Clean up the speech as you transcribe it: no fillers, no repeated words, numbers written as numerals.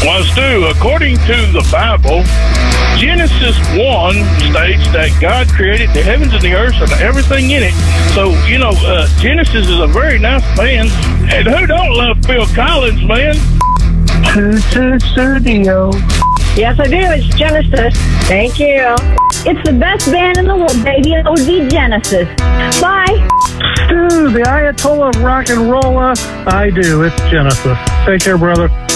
Well, Stu, according to the Bible, Genesis 1 states that God created the heavens and the earth and everything in it. So, Genesis is a very nice band. And who don't love Phil Collins, man? Studio. Yes, I do. It's Genesis. Thank you. It's the best band in the world, baby. It would be Genesis. Bye. Stu, the Ayatollah of rock and roll. I do. It's Genesis. Take care, brother.